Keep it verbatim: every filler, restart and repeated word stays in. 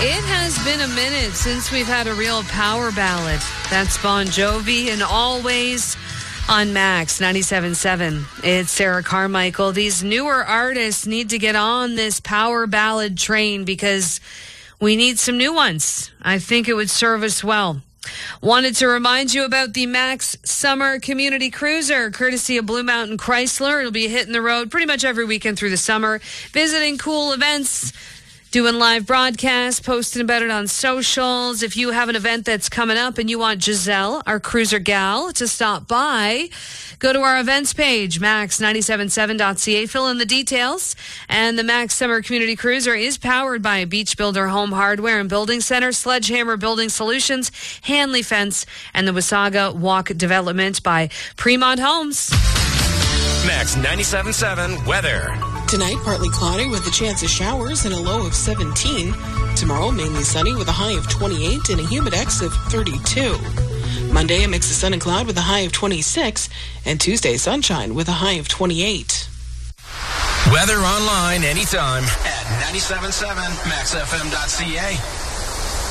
It has been a minute since we've had a real power ballad. That's Bon Jovi and Always on Max ninety-seven point seven. It's Sarah Carmichael. These newer artists need to get on this power ballad train because we need some new ones. I think it would serve us well. Wanted to remind you about the Max Summer Community Cruiser, courtesy of Blue Mountain Chrysler. It'll be hitting the road pretty much every weekend through the summer, visiting cool events, doing live broadcasts, posting about it on socials. If you have an event that's coming up and you want Giselle, our cruiser gal, to stop by, go to our events page, max nine seven seven dot c a. Fill in the details. And the Max Summer Community Cruiser is powered by Beach Builder Home Hardware and Building Center, Sledgehammer Building Solutions, Hanley Fence, and the Wasaga Walk Development by Premont Homes. Max ninety-seven point seven weather. Tonight, partly cloudy with a chance of showers and a low of seventeen. Tomorrow, mainly sunny with a high of twenty-eight and a humidex of thirty-two. Monday, a mix of sun and cloud with a high of twenty-six. And Tuesday, sunshine with a high of twenty-eight. Weather online anytime at ninety-seven point seven max f m dot c a.